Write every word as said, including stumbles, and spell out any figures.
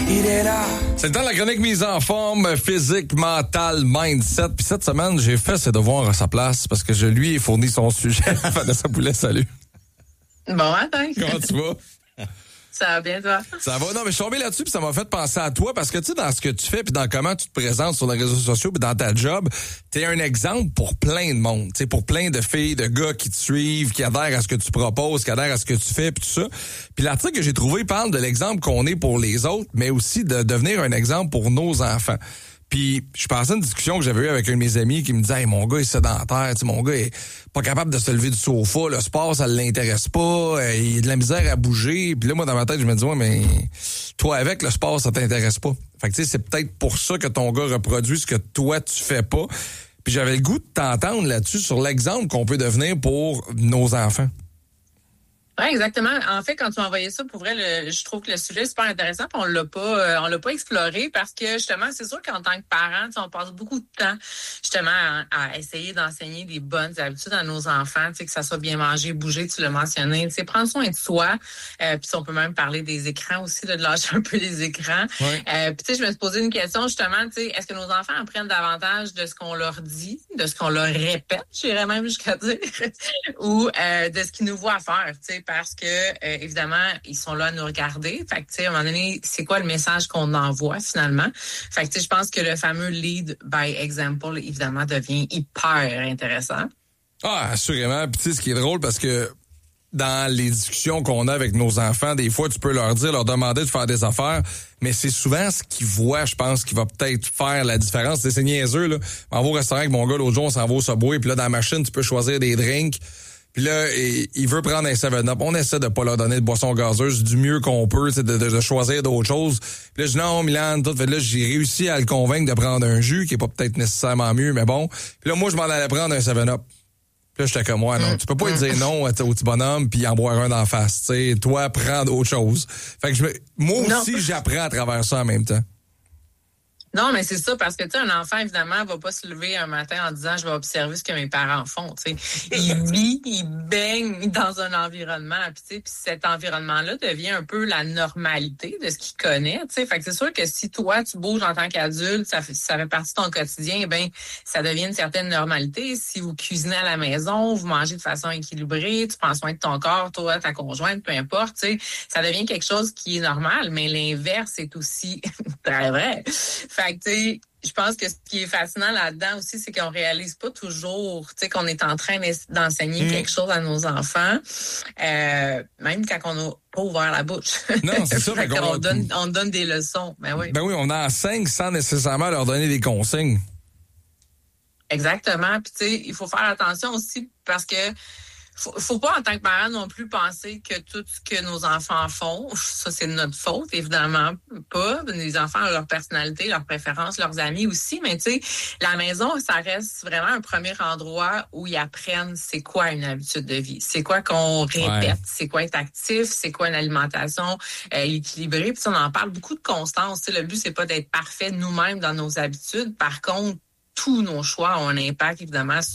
il est là. C'est le temps de la chronique mise en forme, physique, mentale, mindset. Puis cette semaine, j'ai fait ses devoirs à sa place parce que je lui ai fourni son sujet. Vanessa Poulet, salut. Bon matin. Comment tu vas? Ça va bien, toi? Ça va. Non, mais je suis tombé là-dessus puis ça m'a fait penser à toi parce que, tu sais, dans ce que tu fais puis dans comment tu te présentes sur les réseaux sociaux puis dans ta job, t'es un exemple pour plein de monde. Tu sais, pour plein de filles, de gars qui te suivent, qui adhèrent à ce que tu proposes, qui adhèrent à ce que tu fais puis tout ça. Puis l'article que j'ai trouvé parle de l'exemple qu'on est pour les autres, mais aussi de devenir un exemple pour nos enfants. Puis je pensais à une discussion que j'avais eue avec un de mes amis qui me disait hey, mon gars est sédentaire, tu sais, mon gars est pas capable de se lever du sofa, le sport ça l'intéresse pas, euh, il a de la misère à bouger. Puis là moi dans ma tête je me dis ouais mais toi avec le sport ça t'intéresse pas. Fait que tu sais c'est peut-être pour ça que ton gars reproduit ce que toi tu fais pas. Puis j'avais le goût de t'entendre là-dessus sur l'exemple qu'on peut devenir pour nos enfants. Oui, exactement. En fait, quand tu m'as envoyé ça, pour vrai, le, je trouve que le sujet est super intéressant. Puis on l'a pas, euh, on l'a pas exploré parce que justement, c'est sûr qu'en tant que parent, on passe beaucoup de temps justement à, à essayer d'enseigner des bonnes habitudes à nos enfants, tu sais, que ça soit bien manger, bouger, tu l'as mentionné, tu sais, prendre soin de soi. Euh, puis on peut même parler des écrans aussi, de lâcher un peu les écrans. Ouais. Euh, puis tu sais, je me suis posé une question justement, tu sais, est-ce que nos enfants apprennent davantage de ce qu'on leur dit, de ce qu'on leur répète, j'irais même jusqu'à dire, ou euh, de ce qu'ils nous voient faire, tu sais. Parce que, euh, évidemment, ils sont là à nous regarder. Fait que, tu sais, à un moment donné, c'est quoi le message qu'on envoie, finalement? Fait que, tu sais, je pense que le fameux lead by example, évidemment, devient hyper intéressant. Ah, assurément. Puis tu sais, ce qui est drôle, parce que dans les discussions qu'on a avec nos enfants, des fois, tu peux leur dire, leur demander de faire des affaires, mais c'est souvent ce qu'ils voient, je pense, qui va peut-être faire la différence. C'est, c'est niaiseux, là. On va au restaurant avec mon gars l'autre jour, on s'en va au Subway, puis là, dans la machine, tu peux choisir des drinks. Puis là, il veut prendre un seven up. On essaie de pas leur donner de boisson gazeuse du mieux qu'on peut, de, de, de choisir d'autres choses. Puis là, je dis non, Milan, tout. Fait là, j'ai réussi à le convaincre de prendre un jus, qui est pas peut-être nécessairement mieux, mais bon. Puis là, moi, je m'en allais prendre un seven up. Puis là, j'étais comme moi, non. Tu peux pas lui dire non au petit bonhomme puis en boire un d'en face. Tu sais, toi, prends autre chose. Fait que je me, moi aussi, non. J'apprends à travers ça en même temps. Non, mais c'est ça, parce que, tu sais, un enfant, évidemment, va pas se lever un matin en disant « je vais observer ce que mes parents font », tu sais. Il vit, il baigne dans un environnement, puis tu sais, puis cet environnement-là devient un peu la normalité de ce qu'il connaît, tu sais. Fait que c'est sûr que si toi, tu bouges en tant qu'adulte, ça fait, ça fait partie de ton quotidien, ben ça devient une certaine normalité. Si vous cuisinez à la maison, vous mangez de façon équilibrée, tu prends soin de ton corps, toi, ta conjointe, peu importe, tu sais, ça devient quelque chose qui est normal, mais l'inverse est aussi très vrai. Fait que, tu sais, je pense que ce qui est fascinant là-dedans aussi, c'est qu'on réalise pas toujours, tu sais, qu'on est en train d'enseigner mmh. quelque chose à nos enfants, euh, même quand on n'a pas ouvert la bouche. Non, c'est ça. Fait qu'on on, donne, on donne des leçons. Ben oui. Ben oui, on enseigne sans nécessairement leur donner des consignes. Exactement. Puis, tu sais, il faut faire attention aussi parce que Faut, faut pas, en tant que parent non plus, penser que tout ce que nos enfants font, ça, c'est de notre faute, évidemment pas. Les enfants ont leur personnalité, leurs préférences, leurs amis aussi, mais tu sais, la maison, ça reste vraiment un premier endroit où ils apprennent c'est quoi une habitude de vie, c'est quoi qu'on répète, ouais. c'est quoi être actif, c'est quoi une alimentation euh, équilibrée. Puis on en parle beaucoup de constance. Tu sais, le but, c'est pas d'être parfait nous-mêmes dans nos habitudes. Par contre, tous nos choix ont un impact, évidemment,